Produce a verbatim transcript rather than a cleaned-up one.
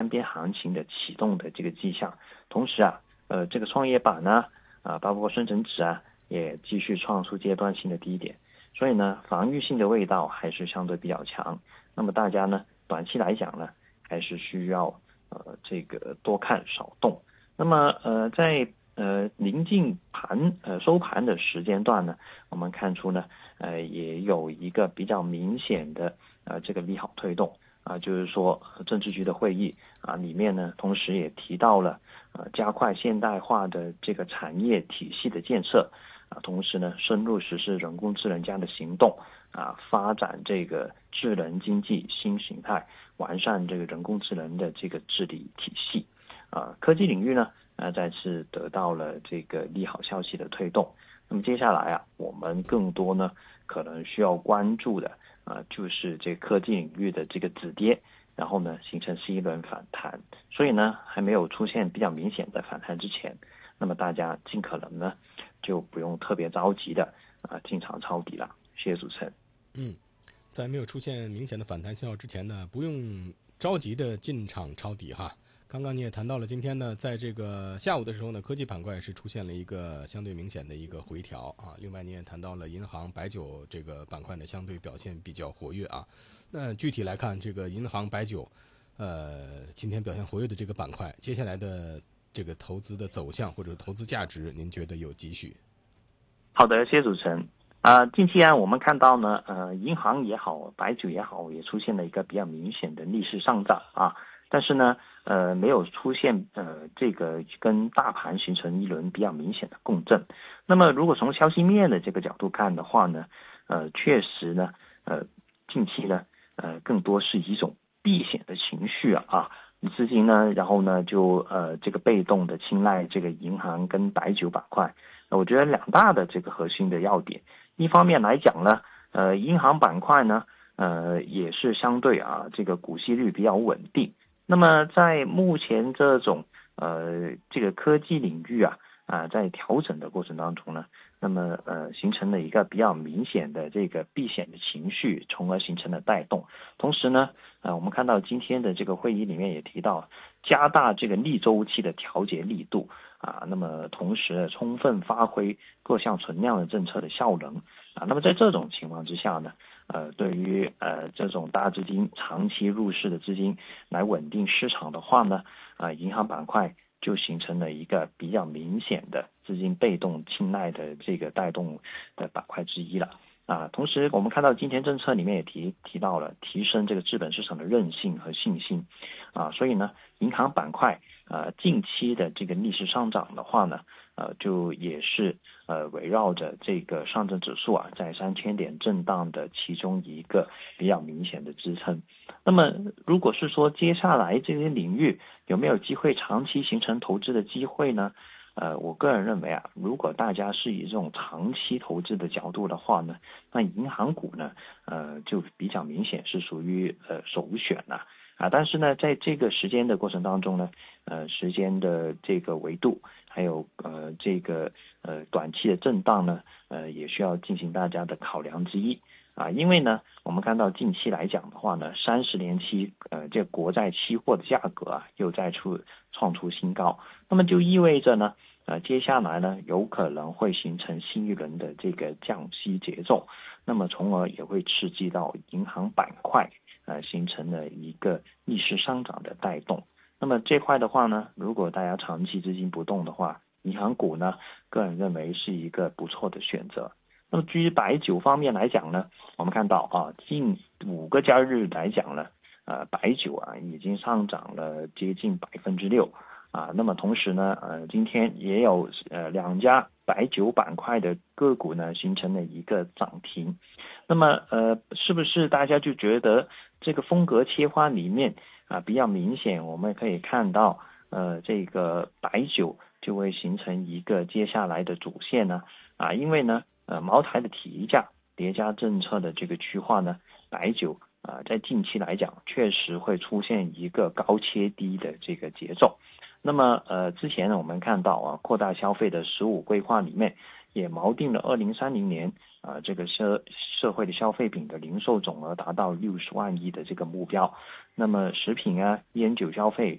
边行情的启动的这个迹象。同时啊，呃，这个创业板呢，啊，包括深成指啊，也继续创出阶段性的低点。所以呢，防御性的味道还是相对比较强。那么大家呢，短期来讲呢，还是需要呃这个多看少动。那么呃在呃临近盘呃收盘的时间段呢，我们看出呢，呃也有一个比较明显的呃这个利好推动啊、呃，就是说政治局的会议啊里面呢，同时也提到了呃加快现代化的这个产业体系的建设啊，同时呢深入实施人工智能这样的行动啊，发展这个智能经济新形态，完善这个人工智能的这个治理体系啊，科技领域呢。呃，再次得到了这个利好消息的推动。那么接下来啊，我们更多呢可能需要关注的啊、呃，就是这科技领域的这个止跌，然后呢形成新一轮反弹。所以呢，还没有出现比较明显的反弹之前，那么大家尽可能呢就不用特别着急的啊、呃、进场抄底了。谢谢主持人。 嗯，在没有出现明显的反弹信号之前呢，不用着急的进场抄底哈。刚刚你也谈到了，今天呢，在这个下午的时候呢，科技板块是出现了一个相对明显的一个回调啊。另外，你也谈到了银行、白酒这个板块呢，相对表现比较活跃啊。那具体来看，这个银行、白酒，呃，今天表现活跃的这个板块，接下来的这个投资的走向或者投资价值，您觉得有几许？ 好的，谢谢主持人。啊、呃，近期啊，我们看到呢，呃，银行也好，白酒也好，也出现了一个比较明显的逆势上涨啊。但是呢，呃，没有出现呃这个跟大盘形成一轮比较明显的共振。那么，如果从消息面的这个角度看的话呢，呃，确实呢，呃，近期呢，呃，更多是一种避险的情绪啊，啊资金呢，然后呢，就呃这个被动的青睐这个银行跟白酒板块。我觉得两大的这个核心的要点，一方面来讲呢，呃，银行板块呢，呃，也是相对啊，这个股息率比较稳定。那么在目前这种呃这个科技领域啊啊在调整的过程当中呢，那么呃形成了一个比较明显的这个避险的情绪，从而形成了带动。同时呢，呃，我们看到今天的这个会议里面也提到，加大这个逆周期的调节力度。啊，那么同时充分发挥各项存量的政策的效能啊，那么在这种情况之下呢，呃，对于呃这种大资金长期入市的资金来稳定市场的话呢，啊，银行板块就形成了一个比较明显的资金被动青睐的这个带动的板块之一了。啊，同时我们看到今天政策里面也提提到了提升这个资本市场的韧性和信心，啊，所以呢，银行板块呃近期的这个逆势上涨的话呢，呃就也是呃围绕着这个上证指数啊在三千点震荡的其中一个比较明显的支撑。那么如果是说接下来这些领域有没有机会长期形成投资的机会呢？呃，我个人认为啊，如果大家是以这种长期投资的角度的话呢，那银行股呢，呃，就比较明显是属于呃首选了啊。但是呢，在这个时间的过程当中呢，呃，时间的这个维度，还有呃这个呃短期的震荡呢，呃，也需要进行大家的考量之一。啊，因为呢，我们看到近期来讲的话呢，三十年期呃这国债期货的价格啊又再出创出新高，那么就意味着呢，呃接下来呢有可能会形成新一轮的这个降息节奏，那么从而也会刺激到银行板块呃形成了一个逆势上涨的带动。那么这块的话呢，如果大家长期资金不动的话，银行股呢，个人认为是一个不错的选择。那么至于白酒方面来讲呢，我们看到啊，近五个交易日来讲呢，呃，白酒啊已经上涨了接近百分之六啊。那么同时呢，呃，今天也有呃两家白酒板块的个股呢形成了一个涨停。那么呃，是不是大家就觉得这个风格切换里面啊比较明显？我们可以看到，呃，这个白酒就会形成一个接下来的主线呢啊，因为呢。呃，茅台的提价叠加政策的这个趋化呢，白酒啊、呃，在近期来讲，确实会出现一个高切低的这个节奏。那么呃，之前呢，我们看到啊，扩大消费的十五规划里面也锚定了二零三零年啊、呃，这个社社会的消费品的零售总额达到六十万亿的这个目标。那么食品啊、烟酒消费